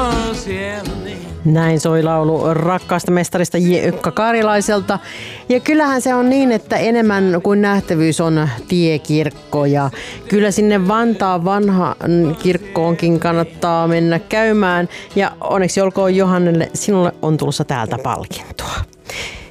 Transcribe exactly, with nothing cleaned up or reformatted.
Näin soi laulu rakkaasta mestarista Jukka Karilaiselta. Ja kyllähän se on niin, että enemmän kuin nähtävyys on tiekirkko. Ja kyllä sinne Vantaan vanha kirkkoonkin kannattaa mennä käymään. Ja onneksi olkoon Johannelle, sinulle on tulossa täältä palkinto.